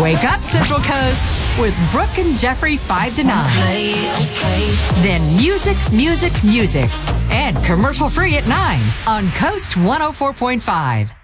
Wake up, Central Coast, with Brooke and Jeffrey 5 to 9. Then music, music, music. And commercial free at 9 on Coast 104.5.